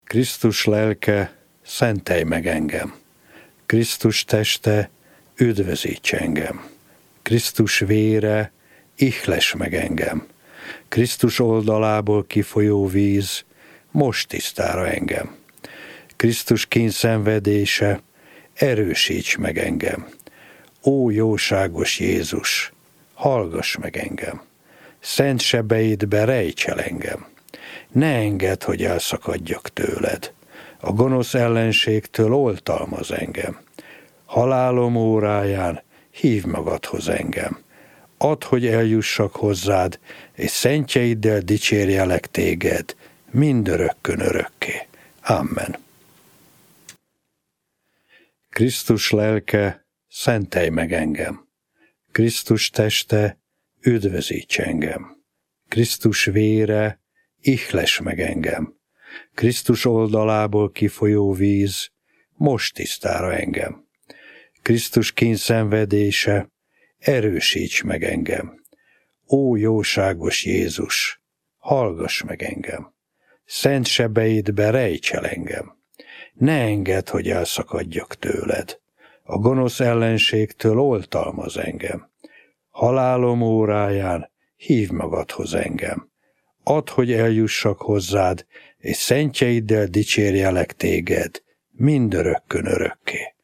Krisztus lelke, szentelj meg engem. Krisztus teste, üdvözíts engem. Krisztus vére, ihless meg engem. Krisztus oldalából kifolyó víz, most tisztára engem. Krisztus kényszenvedése, erősíts meg engem. Ó jóságos Jézus, hallgass meg engem. Szent sebeidbe rejts el engem. Ne engedd, hogy elszakadjak tőled. A gonosz ellenségtől oltalmaz engem. Halálom óráján hívj magadhoz engem. Add, hogy eljussak hozzád, és szentjeiddel dicsérjelek téged, mindörökkön örökké. Amen. Krisztus lelke, szentelj meg engem. Krisztus teste, üdvözíts engem. Krisztus vére, ihless meg engem. Krisztus oldalából kifolyó víz, most tisztára engem. Krisztus kényszenvedése, erősíts meg engem. Ó jóságos Jézus, hallgass meg engem. Szent sebeidbe rejts el engem. Ne engedd, hogy elszakadjak tőled. A gonosz ellenségtől oltalmaz engem. Halálom óráján hívj magadhoz engem. Add, hogy eljussak hozzád, és szentjeiddel dicsérjelek téged, mindörökkön örökké.